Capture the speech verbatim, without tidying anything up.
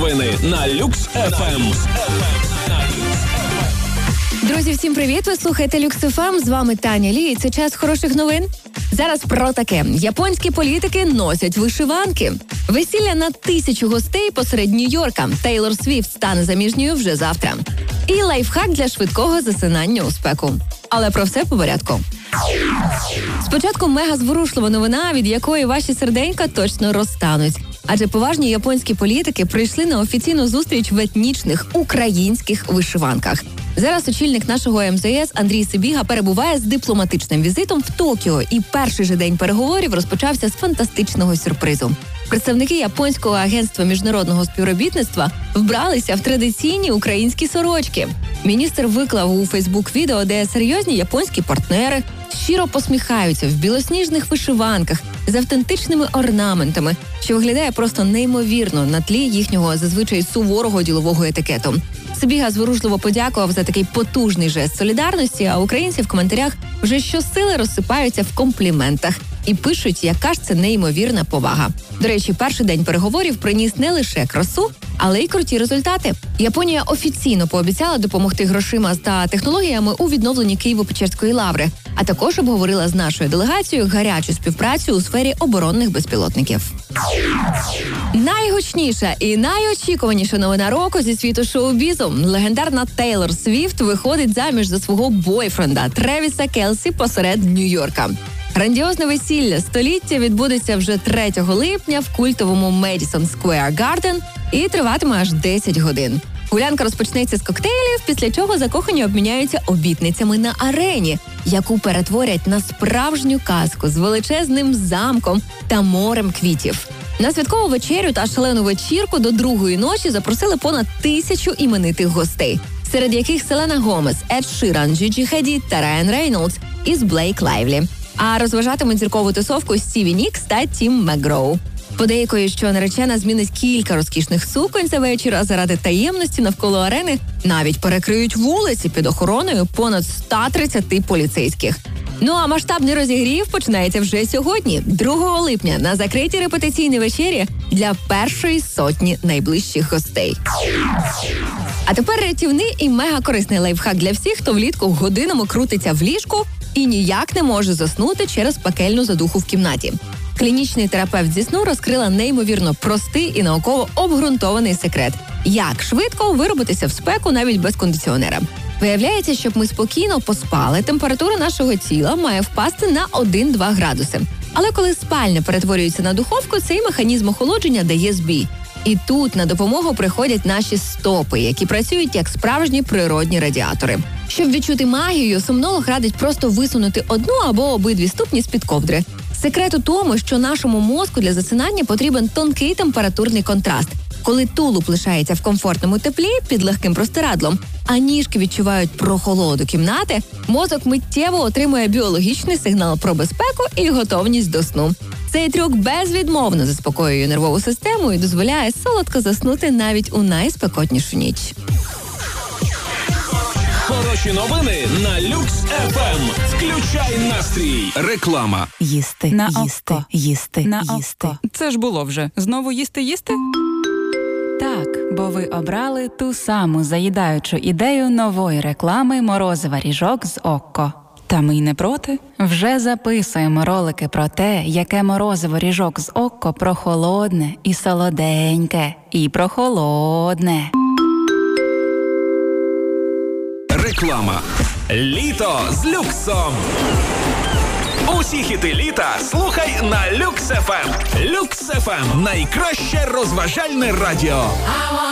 новини на Люкс еф ем. Друзі, всім привіт! Ви слухаєте Люкс еф ем, з вами Таня Лі, і це час хороших новин. Зараз про таке. Японські політики носять вишиванки. Весілля на тисячу гостей посеред Нью-Йорка. Тейлор Свіфт стане заміжньою вже завтра. І лайфхак для швидкого засинання у спеку. Але про все по порядку. Спочатку мега зворушлива новина, від якої ваші серденька точно розтануть. Адже поважні японські політики прийшли на офіційну зустріч в етнічних українських вишиванках. Зараз очільник нашого ем зе ес Андрій Сибіга перебуває з дипломатичним візитом в Токіо, і перший же день переговорів розпочався з фантастичного сюрпризу. Представники Японського агентства міжнародного співробітництва вбралися в традиційні українські сорочки. Міністр виклав у Фейсбук відео, де серйозні японські партнери щиро посміхаються в білосніжних вишиванках з автентичними орнаментами, що виглядає просто неймовірно на тлі їхнього зазвичай суворого ділового етикету. Сибіга зворушливо подякував за такий потужний жест солідарності, а українці в коментарях вже щосили розсипаються в компліментах і пишуть, яка ж це неймовірна повага. До речі, перший день переговорів приніс не лише красу, але й круті результати. Японія офіційно пообіцяла допомогти грошима та технологіями у відновленні Києво-Печерської лаври, а також обговорила з нашою делегацією гарячу співпрацю у сфері оборонних безпілотників. Найгучніша і найочікуваніша новина року зі світу шоу-бізу. Легендарна Тейлор Свіфт виходить заміж за свого бойфренда Тревіса Келсі посеред Нью-Йорка. Грандіозне весілля століття відбудеться вже третього липня в культовому Madison Square Garden і триватиме аж десять годин. Гулянка розпочнеться з коктейлів, після чого закохані обміняються обітницями на арені, яку перетворять на справжню казку з величезним замком та морем квітів. На святкову вечерю та шалену вечірку до другої ночі запросили понад тисячу іменитих гостей, серед яких Селена Гомес, Ед Ширан, Джиджі Хадід та Райан Рейнолдс із Блейк Лайвлі. А розважатимуть зіркову тусовку Стіві Нікс та Тім Макгроу. Подейкують, що наречена змінить кілька розкішних суконь за вечір, а заради таємності навколо арени навіть перекриють вулиці під охороною понад сто тридцять поліцейських. Ну а масштабний розігрів починається вже сьогодні, другого липня, на закритій репетиційній вечері для першої сотні найближчих гостей. А тепер рятівний і мега-корисний лайфхак для всіх, хто влітку годинами крутиться в ліжку і ніяк не може заснути через пекельну задуху в кімнаті. Клінічний терапевт зі сну розкрила неймовірно простий і науково обґрунтований секрет – як швидко виробитися в спеку навіть без кондиціонера. Виявляється, щоб ми спокійно поспали, температура нашого тіла має впасти на один-два градуси. Але коли спальня перетворюється на духовку, цей механізм охолодження дає збій. І тут на допомогу приходять наші стопи, які працюють як справжні природні радіатори. Щоб відчути магію, сомнолог радить просто висунути одну або обидві ступні з-під ковдри. Секрет у тому, що нашому мозку для засинання потрібен тонкий температурний контраст, коли тулуб лишається в комфортному теплі під легким простирадлом, а ніжки відчувають прохолоду кімнати, мозок миттєво отримує біологічний сигнал про безпеку і готовність до сну. Цей трюк безвідмовно заспокоює нервову систему і дозволяє солодко заснути навіть у найспекотнішу ніч. Хороші новини на Люкс еф ем. Включай настрій. Реклама. Їсти, на їсти, око. їсти, На їсти. око. Це ж було вже. Знову їсти-їсти? Так, бо ви обрали ту саму заїдаючу ідею нової реклами морозива ріжок з Окко. Та ми й не проти. Вже записуємо ролики про те, яке морозиво ріжок з Окко прохолодне і солоденьке. І прохолодне. Реклама. Літо з люксом. Усі хіти літа слухай на Люкс еф ем. Люкс еф ем – найкраще розважальне радіо.